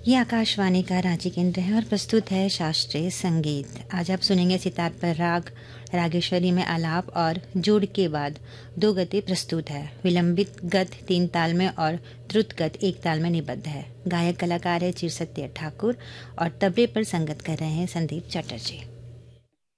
ये आकाशवाणी का रांची केंद्र है और प्रस्तुत है शास्त्रीय संगीत। आज आप सुनेंगे सितार पर राग रागेश्वरी में आलाप और जोड़ के बाद दो गति प्रस्तुत है। विलंबित गत 3 ताल में और द्रुत गत 1 ताल में निबद्ध है। गायक कलाकार है चिरसत्य ठाकुर और तबले पर संगत कर रहे हैं संदीप चटर्जी।